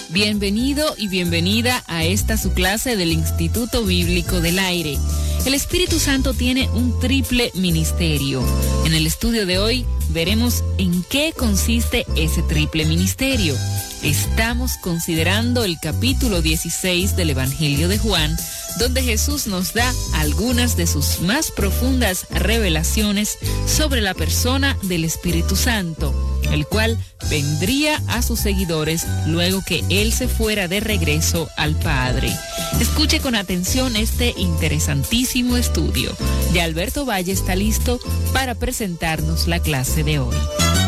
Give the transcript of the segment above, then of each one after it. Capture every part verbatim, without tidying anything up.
Bienvenido y bienvenida a esta su clase del Instituto Bíblico del Aire. El Espíritu Santo tiene un triple ministerio. En el estudio de hoy veremos en qué consiste ese triple ministerio. Estamos considerando el capítulo dieciséis del Evangelio de Juan, donde Jesús nos da algunas de sus más profundas revelaciones sobre la persona del Espíritu Santo, el cual vendría a sus seguidores luego que Él se fuera de regreso al Padre. Escuche con atención este interesantísimo estudio. Ya Alberto Valle está listo para presentarnos la clase de hoy.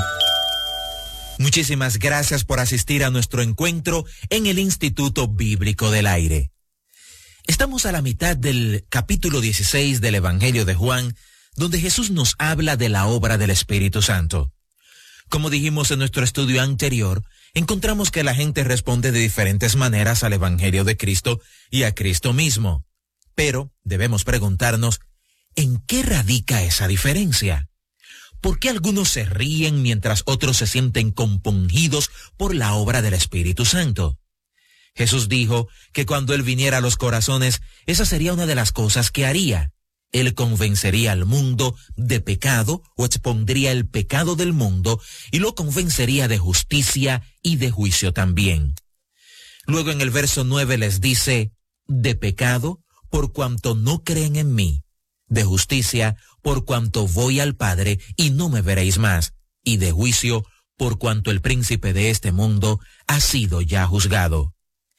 Muchísimas gracias por asistir a nuestro encuentro en el Instituto Bíblico del Aire. Estamos a la mitad del capítulo dieciséis del Evangelio de Juan, donde Jesús nos habla de la obra del Espíritu Santo. Como dijimos en nuestro estudio anterior, encontramos que la gente responde de diferentes maneras al Evangelio de Cristo y a Cristo mismo. Pero debemos preguntarnos, ¿en qué radica esa diferencia? ¿Por qué algunos se ríen mientras otros se sienten compungidos por la obra del Espíritu Santo? Jesús dijo que cuando Él viniera a los corazones, esa sería una de las cosas que haría. Él convencería al mundo de pecado o expondría el pecado del mundo y lo convencería de justicia y de juicio también. Luego en el verso nueve les dice, de pecado por cuanto no creen en mí, de justicia por cuanto voy al Padre y no me veréis más, y de juicio por cuanto el príncipe de este mundo ha sido ya juzgado.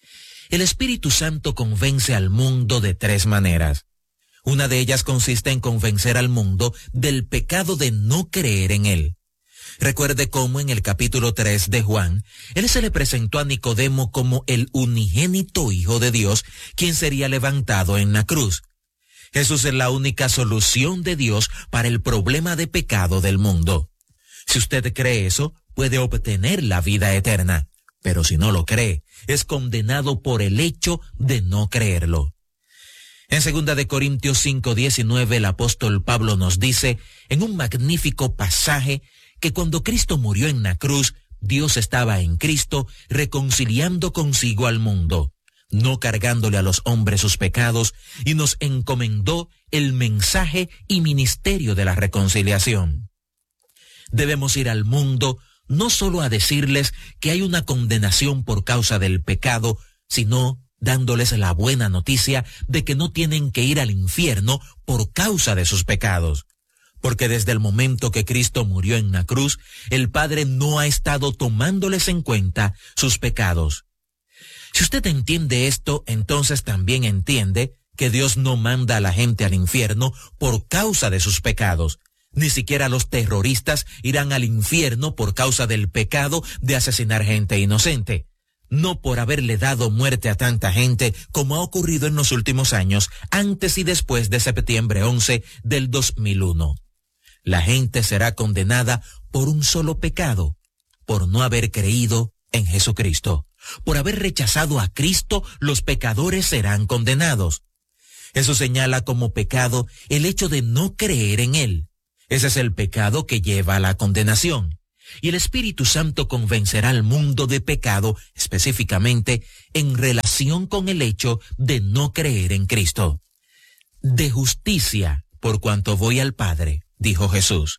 El Espíritu Santo convence al mundo de tres maneras. Una de ellas consiste en convencer al mundo del pecado de no creer en Él. Recuerde cómo en el capítulo tres de Juan, Él se le presentó a Nicodemo como el unigénito Hijo de Dios, quien sería levantado en la cruz. Jesús es la única solución de Dios para el problema de pecado del mundo. Si usted cree eso, puede obtener la vida eterna. Pero si no lo cree, es condenado por el hecho de no creerlo. En segunda de Corintios cinco diecinueve, el apóstol Pablo nos dice, en un magnífico pasaje, que cuando Cristo murió en la cruz, Dios estaba en Cristo reconciliando consigo al mundo, no cargándole a los hombres sus pecados, y nos encomendó el mensaje y ministerio de la reconciliación. Debemos ir al mundo no solo a decirles que hay una condenación por causa del pecado, sino dándoles la buena noticia de que no tienen que ir al infierno por causa de sus pecados. Porque desde el momento que Cristo murió en la cruz, el Padre no ha estado tomándoles en cuenta sus pecados. Si usted entiende esto, entonces también entiende que Dios no manda a la gente al infierno por causa de sus pecados. Ni siquiera los terroristas irán al infierno por causa del pecado de asesinar gente inocente. No por haberle dado muerte a tanta gente como ha ocurrido en los últimos años, antes y después de septiembre once del dos mil uno. La gente será condenada por un solo pecado, por no haber creído en Jesucristo. Por haber rechazado a Cristo, los pecadores serán condenados. Eso señala como pecado el hecho de no creer en Él. Ese es el pecado que lleva a la condenación. Y el Espíritu Santo convencerá al mundo de pecado, específicamente en relación con el hecho de no creer en Cristo. De justicia, por cuanto voy al Padre, dijo Jesús.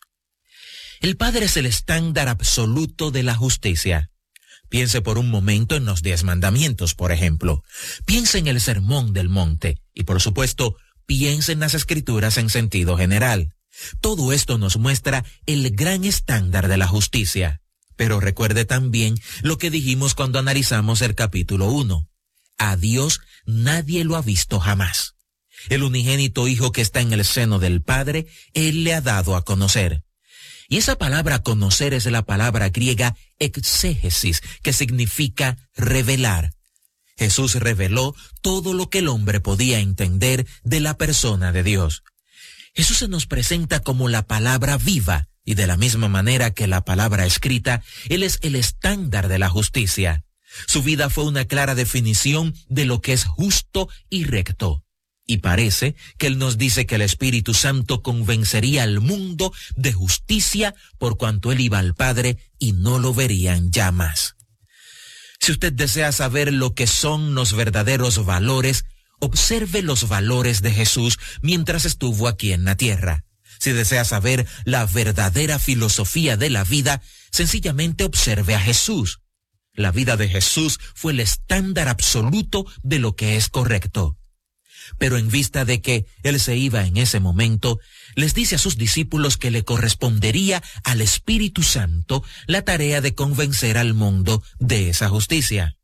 El Padre es el estándar absoluto de la justicia. Piense por un momento en los diez mandamientos, por ejemplo. Piense en el Sermón del Monte y, por supuesto, piense en las Escrituras en sentido general. Todo esto nos muestra el gran estándar de la justicia. Pero recuerde también lo que dijimos cuando analizamos el capítulo uno. A Dios nadie lo ha visto jamás. El unigénito Hijo que está en el seno del Padre, Él le ha dado a conocer. Y esa palabra conocer es la palabra griega exégesis, que significa revelar. Jesús reveló todo lo que el hombre podía entender de la persona de Dios. Jesús se nos presenta como la palabra viva, y de la misma manera que la palabra escrita, Él es el estándar de la justicia. Su vida fue una clara definición de lo que es justo y recto. Y parece que Él nos dice que el Espíritu Santo convencería al mundo de justicia por cuanto Él iba al Padre y no lo verían ya más. Si usted desea saber lo que son los verdaderos valores, observe los valores de Jesús mientras estuvo aquí en la tierra. Si desea saber la verdadera filosofía de la vida, sencillamente observe a Jesús. La vida de Jesús fue el estándar absoluto de lo que es correcto. Pero en vista de que Él se iba en ese momento, les dice a sus discípulos que le correspondería al Espíritu Santo la tarea de convencer al mundo de esa justicia.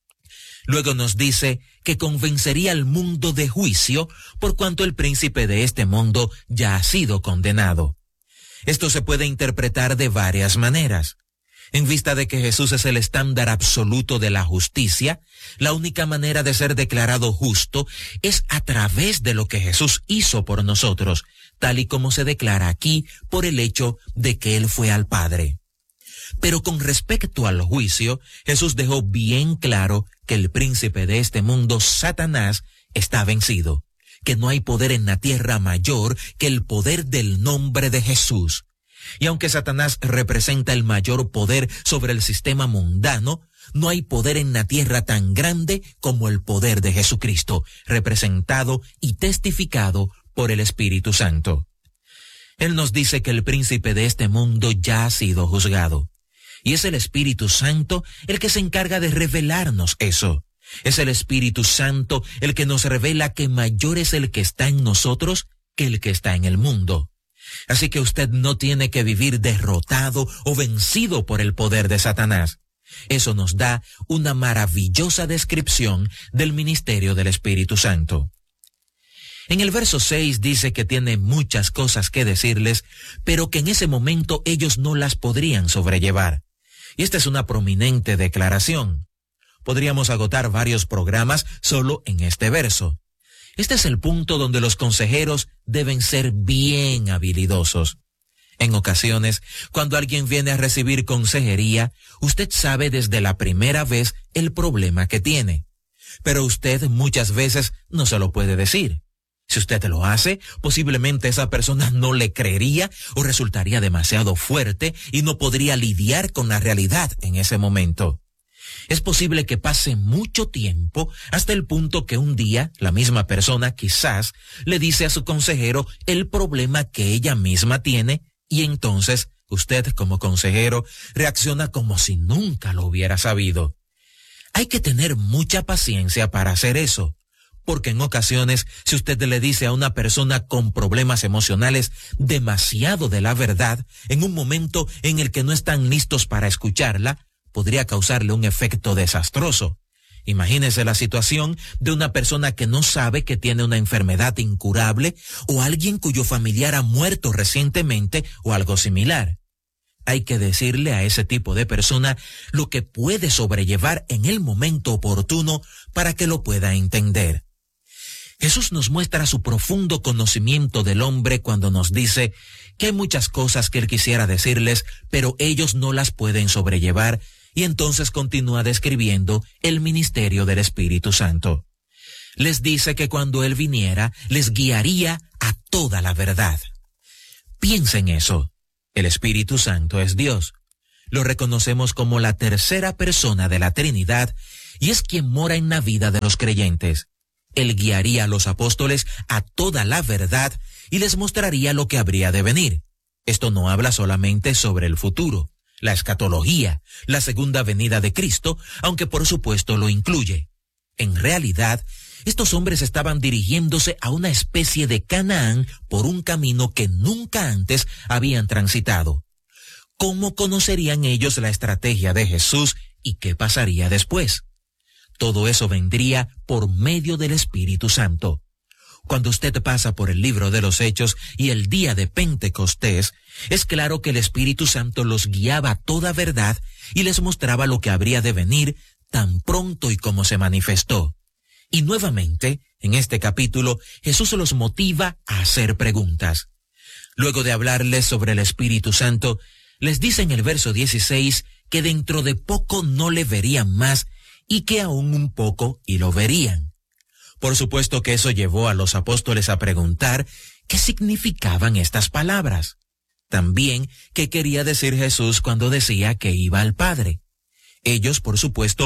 Luego nos dice que convencería al mundo de juicio por cuanto el príncipe de este mundo ya ha sido condenado. Esto se puede interpretar de varias maneras. En vista de que Jesús es el estándar absoluto de la justicia, la única manera de ser declarado justo es a través de lo que Jesús hizo por nosotros, tal y como se declara aquí por el hecho de que Él fue al Padre. Pero con respecto al juicio, Jesús dejó bien claro que el príncipe de este mundo, Satanás, está vencido, que no hay poder en la tierra mayor que el poder del nombre de Jesús. Y aunque Satanás representa el mayor poder sobre el sistema mundano, no hay poder en la tierra tan grande como el poder de Jesucristo, representado y testificado por el Espíritu Santo. Él nos dice que el príncipe de este mundo ya ha sido juzgado. Y es el Espíritu Santo el que se encarga de revelarnos eso. Es el Espíritu Santo el que nos revela que mayor es el que está en nosotros que el que está en el mundo. Así que usted no tiene que vivir derrotado o vencido por el poder de Satanás. Eso nos da una maravillosa descripción del ministerio del Espíritu Santo. En el verso seis dice que tiene muchas cosas que decirles, pero que en ese momento ellos no las podrían sobrellevar. Y esta es una prominente declaración. Podríamos agotar varios programas solo en este verso. Este es el punto donde los consejeros deben ser bien habilidosos. En ocasiones, cuando alguien viene a recibir consejería, usted sabe desde la primera vez el problema que tiene. Pero usted muchas veces no se lo puede decir. Si usted lo hace, posiblemente esa persona no le creería o resultaría demasiado fuerte y no podría lidiar con la realidad en ese momento. Es posible que pase mucho tiempo hasta el punto que un día la misma persona quizás le dice a su consejero el problema que ella misma tiene y entonces usted como consejero reacciona como si nunca lo hubiera sabido. Hay que tener mucha paciencia para hacer eso, porque en ocasiones si usted le dice a una persona con problemas emocionales demasiado de la verdad en un momento en el que no están listos para escucharla, podría causarle un efecto desastroso. Imagínese la situación de una persona que no sabe que tiene una enfermedad incurable o alguien cuyo familiar ha muerto recientemente o algo similar. Hay que decirle a ese tipo de persona lo que puede sobrellevar en el momento oportuno para que lo pueda entender. Jesús nos muestra su profundo conocimiento del hombre cuando nos dice que hay muchas cosas que Él quisiera decirles, pero ellos no las pueden sobrellevar. Y entonces continúa describiendo el ministerio del Espíritu Santo. Les dice que cuando Él viniera, les guiaría a toda la verdad. Piensen eso. El Espíritu Santo es Dios. Lo reconocemos como la tercera persona de la Trinidad y es quien mora en la vida de los creyentes. Él guiaría a los apóstoles a toda la verdad y les mostraría lo que habría de venir. Esto no habla solamente sobre el futuro, la escatología, la segunda venida de Cristo, aunque por supuesto lo incluye. En realidad, estos hombres estaban dirigiéndose a una especie de Canaán por un camino que nunca antes habían transitado. ¿Cómo conocerían ellos la estrategia de Jesús y qué pasaría después? Todo eso vendría por medio del Espíritu Santo. Cuando usted pasa por el libro de los Hechos y el día de Pentecostés, es claro que el Espíritu Santo los guiaba a toda verdad y les mostraba lo que habría de venir tan pronto y como se manifestó. Y nuevamente, en este capítulo, Jesús los motiva a hacer preguntas. Luego de hablarles sobre el Espíritu Santo, les dice en el verso dieciséis que dentro de poco no le verían más y que aún un poco y lo verían. Por supuesto que eso llevó a los apóstoles a preguntar qué significaban estas palabras. También qué quería decir Jesús cuando decía que iba al Padre. Ellos, por supuesto,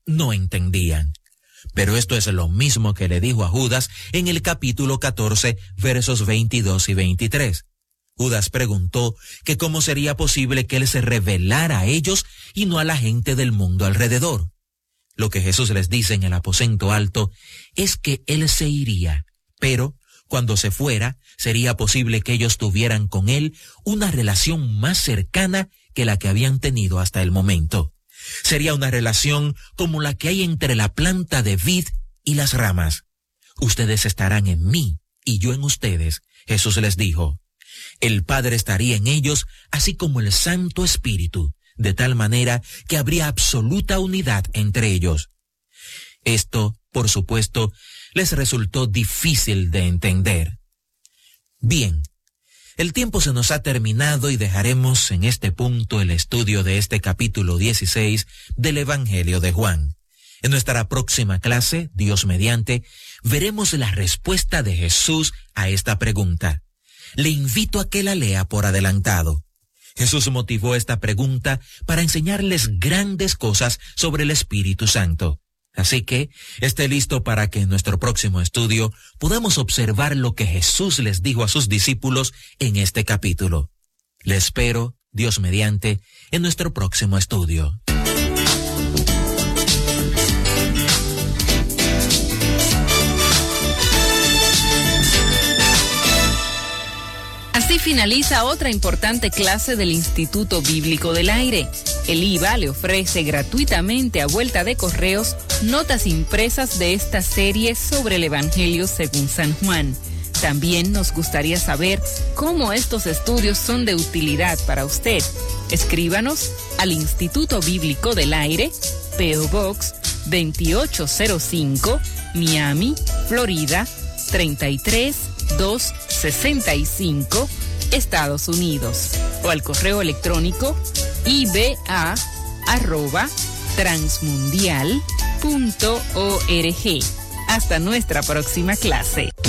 no entendían. Pero esto es lo mismo que le dijo a Judas en el capítulo catorce, versos veintidós y veintitrés. Judas preguntó que cómo sería posible que él se revelara a ellos y no a la gente del mundo alrededor. Lo que Jesús les dice en el aposento alto es que él se iría, pero cuando se fuera, sería posible que ellos tuvieran con él una relación más cercana que la que habían tenido hasta el momento. Sería una relación como la que hay entre la planta de vid y las ramas. Ustedes estarán en mí y yo en ustedes, Jesús les dijo. El Padre estaría en ellos, así como el Santo Espíritu, de tal manera que habría absoluta unidad entre ellos. Esto, por supuesto, les resultó difícil de entender. Bien, el tiempo se nos ha terminado y dejaremos en este punto el estudio de este capítulo dieciséis del Evangelio de Juan. En nuestra próxima clase, Dios mediante, veremos la respuesta de Jesús a esta pregunta. Le invito a que la lea por adelantado. Jesús motivó esta pregunta para enseñarles grandes cosas sobre el Espíritu Santo. Así que esté listo para que en nuestro próximo estudio podamos observar lo que Jesús les dijo a sus discípulos en este capítulo. Le espero, Dios mediante, en nuestro próximo estudio. Así finaliza otra importante clase del Instituto Bíblico del Aire. El I V A le ofrece gratuitamente a vuelta de correos notas impresas de esta serie sobre el Evangelio según San Juan. También nos gustaría saber cómo estos estudios son de utilidad para usted. Escríbanos al Instituto Bíblico del Aire, P O Box veintiocho cero cinco, Miami, Florida, treinta y tres mil doscientos sesenta y cinco, Estados Unidos, o al correo electrónico i b a arroba transmundial punto org. Hasta nuestra próxima clase.